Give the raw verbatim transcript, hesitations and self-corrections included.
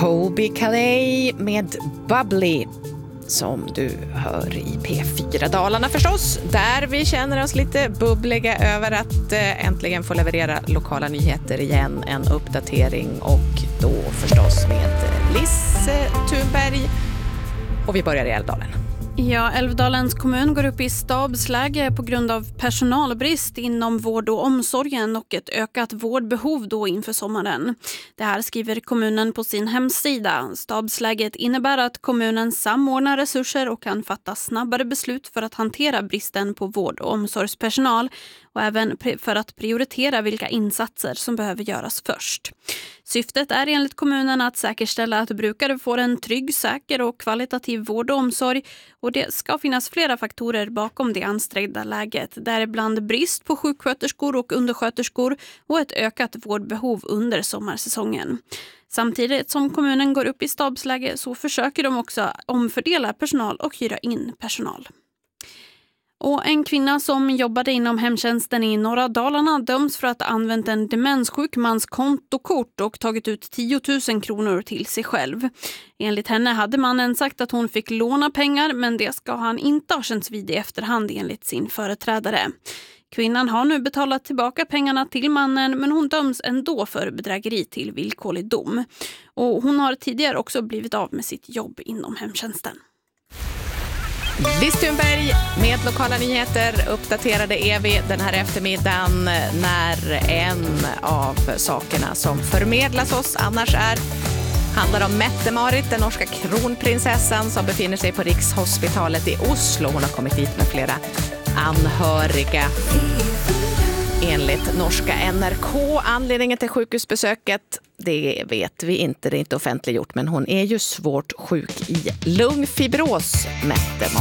Toby Calais med Bubbly som du hör i P fyra Dalarna förstås, där vi känner oss lite bubbliga över att eh, äntligen få leverera lokala nyheter igen, en uppdatering och då förstås med Liss Thunberg. Och vi börjar i Älvdalen. Ja, Älvdalens kommun går upp i stabsläge på grund av personalbrist inom vård och omsorgen och ett ökat vårdbehov då inför sommaren. Det här skriver kommunen på sin hemsida. Stabsläget innebär att kommunen samordnar resurser och kan fatta snabbare beslut för att hantera bristen på vård- och omsorgspersonal och även för att prioritera vilka insatser som behöver göras först. Syftet är enligt kommunen att säkerställa att brukare får en trygg, säker och kvalitativ vård och omsorg, och det ska finnas flera faktorer bakom det ansträngda läget, däribland brist på sjuksköterskor och undersköterskor och ett ökat vårdbehov under sommarsäsongen. Samtidigt som kommunen går upp i stabsläge så försöker de också omfördela personal och hyra in personal. Och en kvinna som jobbade inom hemtjänsten i norra Dalarna döms för att ha använt en demenssjuk mans kontokort och tagit ut tio tusen kronor till sig själv. Enligt henne hade mannen sagt att hon fick låna pengar, men det ska han inte ha känts vid i efterhand enligt sin företrädare. Kvinnan har nu betalat tillbaka pengarna till mannen, men hon döms ändå för bedrägeri till villkorlig dom. Och hon har tidigare också blivit av med sitt jobb inom hemtjänsten. Liss Thunberg med lokala nyheter uppdaterade är vi den här eftermiddagen när en av sakerna som förmedlas oss annars är handlar om Mette-Marit, den norska kronprinsessan som befinner sig på Rikshospitalet i Oslo. Hon har kommit dit med flera anhöriga. Enligt norska N R K, anledningen till sjukhusbesöket, det vet vi inte, det är inte offentliggjort, men hon är ju svårt sjuk i lungfibros, Mette-Marit.